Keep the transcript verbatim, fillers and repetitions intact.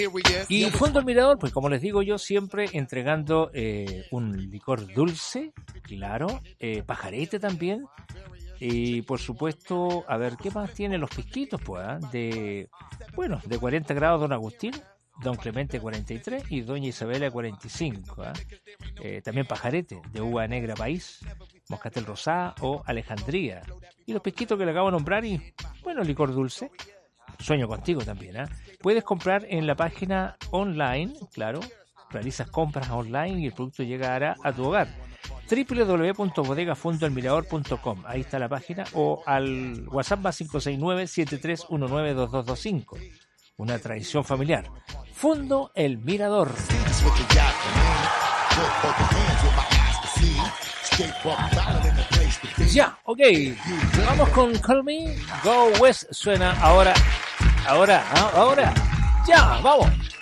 Y Fondo El Mirador, pues como les digo yo, siempre entregando eh, un licor dulce, claro, eh, pajarete también, y por supuesto, a ver, ¿qué más tiene los pisquitos? Pues, ¿eh? de, bueno, de cuarenta grados Don Agustín, Don Clemente cuarenta y tres y Doña Isabela cuarenta y cinco. ¿eh? Eh, también pajarete, de uva negra país, moscatel rosada o alejandría. Y los pisquitos que le acabo de nombrar y, bueno, licor dulce. Sueño contigo también, ¿eh? Puedes comprar en la página online, claro, realizas compras online y el producto llegará a tu hogar. doble u doble u doble u punto bodega fondo el mirador punto com, ahí está la página, o al WhatsApp más cinco seis nueve, siete tres uno nueve, dos dos dos cinco. Una tradición familiar. Fondo El Mirador. Ya, ok. Vamos con Call Me. Go West suena ahora. Ahora, ¿ah? ahora. Ya, vamos.